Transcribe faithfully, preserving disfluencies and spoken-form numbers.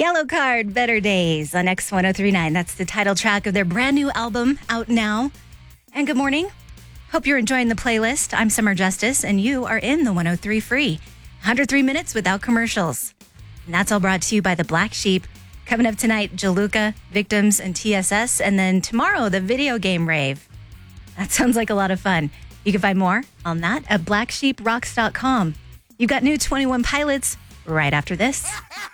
Yellow Card, Better Days on X one oh three point nine. That's the title track of their brand new album out now. And good morning. Hope you're enjoying the playlist. I'm Summer Justice, and you are in the one oh three Free. one hundred three minutes without commercials. And that's all brought to you by the Black Sheep. Coming up tonight, Jaluka, Victims, and T S S. And then tomorrow, the video game rave. That sounds like a lot of fun. You can find more on that at black sheep rocks dot com. You've got new twenty-one Pilots right after this.